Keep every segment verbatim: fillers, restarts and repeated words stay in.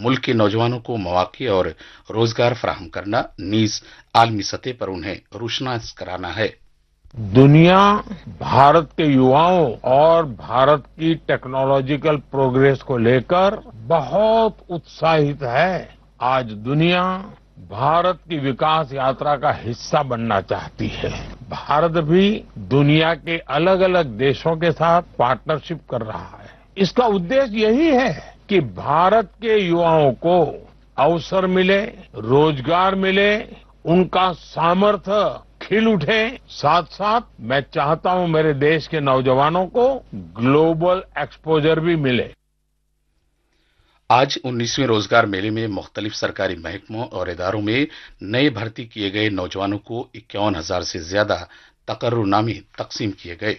मुल्क के नौजवानों को मौके और रोजगार फराहम करना, नीज आलमी सतह पर उन्हें रोशनास कराना है। दुनिया भारत के युवाओं और भारत की टेक्नोलॉजिकल प्रोग्रेस को लेकर बहुत उत्साहित है। आज दुनिया भारत की विकास यात्रा का हिस्सा बनना चाहती है। भारत भी दुनिया के अलग अलग देशों के साथ पार्टनरशिप कर रहा है। इसका उद्देश्य यही है कि भारत के युवाओं को अवसर मिले, रोजगार मिले, उनका सामर्थ्य खिल उठे। साथ साथ मैं चाहता हूं मेरे देश के नौजवानों को ग्लोबल एक्सपोजर भी मिले। आज उन्नीसवें रोजगार मेले में मुख्तलिफ सरकारी महकमों और इदारों में नए भर्ती किए गए नौजवानों को इक्यावन हजार से ज्यादा तकर्रुनामे तकसीम किए गए।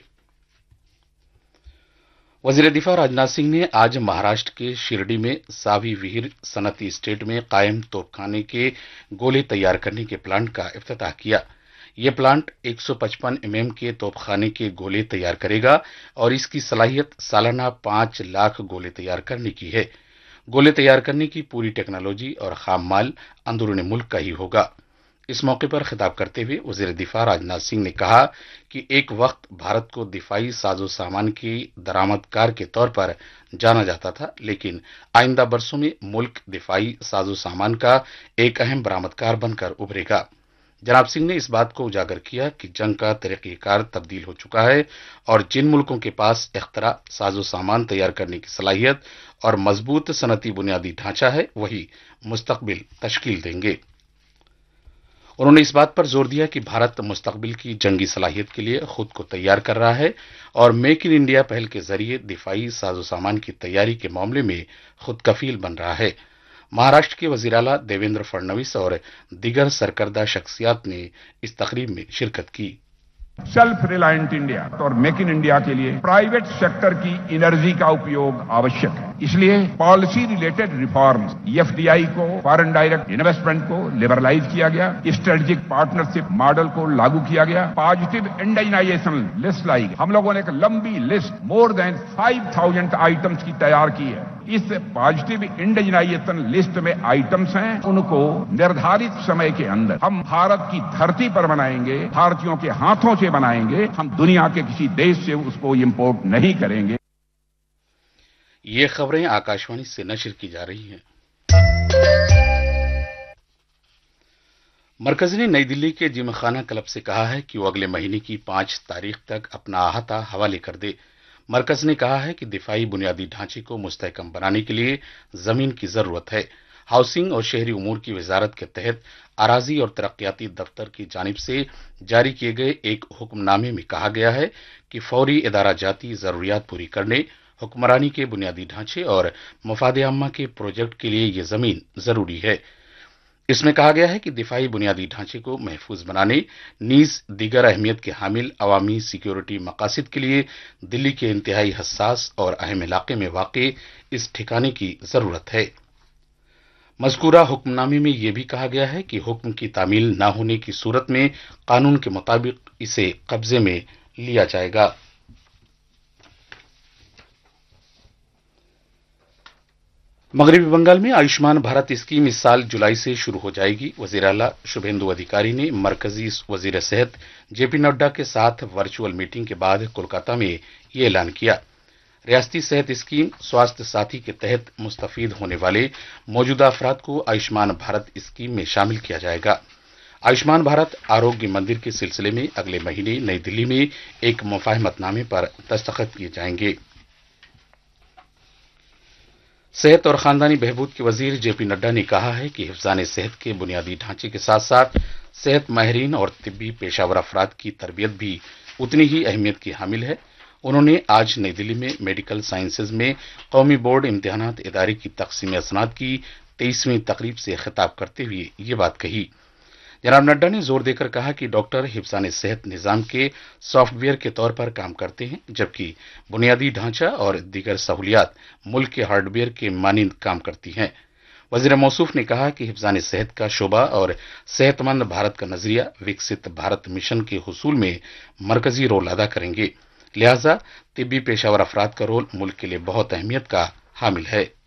वजीर दिफा राजनाथ सिंह ने आज महाराष्ट्र के शिरडी में सावी विहीर सनती स्टेट में कायम तोपखाने के गोले तैयार करने के प्लांट का इफ्तिताह किया। यह प्लांट एक सौ पचपन एमएम के तोपखाने के गोले तैयार करेगा और इसकी सलाहियत सालाना पांच लाख गोले तैयार करने की है। गोले तैयार करने की पूरी टेक्नोलॉजी और खाम माल अंदरूनी मुल्क का ही होगा। इस मौके पर खिताब करते हुए वजीर दिफा राजनाथ सिंह ने कहा कि एक वक्त भारत को दिफाई साजो सामान की दरामदकार के तौर पर जाना जाता था, लेकिन आइंदा बरसों में मुल्क दिफाई साजो सामान का एक अहम बरामदकार बनकर उभरेगा। जनाब सिंह ने इस बात को उजागर किया कि जंग का तरीक़ेकार तब्दील हो चुका है और जिन मुल्कों के पास इख्तरा, साजो सामान तैयार करने की सलाहियत और मजबूत सनती बुनियादी ढांचा है, वही मुस्तकबिल तश्कील देंगे। उन्होंने इस बात पर जोर दिया कि भारत मुस्तकबिल की जंगी सलाहियत के लिए खुद को तैयार कर रहा है और मेक इन इंडिया पहल के जरिए दिफाई साजो सामान की तैयारी के मामले में खुद कफील बन रहा है। महाराष्ट्र के वजीर आला देवेंद्र फडणवीस और दीगर सरकर्दा शख्सियात ने इस तकरीब में शिरकत की। सेल्फ रिलायंट इंडिया और मेक इन इंडिया के लिए प्राइवेट सेक्टर की एनर्जी का उपयोग आवश्यक है। इसलिए पॉलिसी रिलेटेड रिफॉर्म्स, एफडीआई को, फॉरेन डायरेक्ट इन्वेस्टमेंट को लिबरलाइज किया गया, स्ट्रेटेजिक पार्टनरशिप मॉडल को लागू किया गया, पॉजिटिव इंडिजिनाइजेशन लिस्ट लाई गई। हम लोगों ने एक लंबी list more than five thousand items की तैयार की है। इस पॉजिटिव इंडिजिनाइजेशन लिस्ट में आइटम्स हैं, उनको निर्धारित समय के अंदर हम भारत की धरती पर बनाएंगे, भारतीयों के हाथों से बनाएंगे। हम दुनिया के किसी देश से उसको इंपोर्ट नहीं करेंगे। ये खबरें आकाशवाणी से नशर की जा रही हैं। मरकज ने नई दिल्ली के जिमखाना क्लब से कहा है कि वो अगले महीने की पांच तारीख तक अपना अहाता हवाले कर दे। मरकज ने कहा है कि दिफाई बुनियादी ढांचे को मुस्तहकम बनाने के लिए जमीन की जरूरत है। हाउसिंग और शहरी उमूर की वजारत के तहत अराजी और तरक्याती दफ्तर की जानिब से जारी किए गए एक हुक्मनामे में कहा गया है कि फौरी इदारा जाती जरूरियात पूरी करने, हुक्मरानी के बुनियादी ढांचे और मफाद आम्मा के प्रोजेक्ट के लिए यह जमीन जरूरी है। इसमें कहा गया है कि दिफाई बुनियादी ढांचे को महफूज बनाने, नीज दीगर अहमियत के हामिल अवामी सिक्योरिटी मकासद के लिए दिल्ली के इंतहाई हसास और अहम इलाके में वाक़े इस ठिकाने की जरूरत है। मज़कूरा हुक्मनामे में यह भी कहा गया है कि हुक्म की तामील न होने की सूरत में कानून के मुताबिक इसे कब्जे में लिया जाएगा। मगरबी बंगाल में आयुष्मान भारत स्कीम इस साल जुलाई से शुरू हो जाएगी। वजीर आला शुभेंदु अधिकारी ने मरकजी वजीर सेहत जेपी नड्डा के साथ वर्चुअल मीटिंग के बाद कोलकाता में ये ऐलान किया। रियासती सेहत स्कीम स्वास्थ्य साथी के तहत मुस्तफीद होने वाले मौजूदा अफराद को आयुष्मान भारत स्कीम में शामिल किया जाएगा। आयुष्मान भारत आरोग्य मंदिर के सिलसिले में अगले महीने नई दिल्ली में एक मुफाहमतनामे पर दस्तखत किए जाएंगे। सेहत और खानदानी बहबूद के वजीर जेपी नड्डा ने कहा है कि हिफ्जान सेहत के बुनियादी ढांचे के साथ साथ सेहत माहिरीन और तिब्बी पेशावर अफराद की तरबियत भी उतनी ही अहमियत की हामिल है। उन्होंने आज नई दिल्ली में मेडिकल साइंसेज में कौमी बोर्ड इम्तिहानात इदारे की तकसीम असनाद की तेईसवीं तकरीब से खिताब करते हुए ये बात कही। जनाब नड्डा ने जोर देकर कहा कि डॉक्टर हिफ्जान सेहत निजाम के सॉफ्टवेयर के तौर पर काम करते हैं, जबकि बुनियादी ढांचा और दीगर सहूलियात मुल्क के हार्डवेयर के मानिंद काम करती हैं। वजीर मौसूफ ने कहा कि हिफ्जान सेहत का शोबा और सेहतमंद भारत का नजरिया विकसित भारत मिशन के हुसूल में मरकजी रोल अदा करेंगे। लिहाजा तिब्बी पेशावर अफराद का रोल मुल्क के लिए बहुत अहमियत का हामिल है।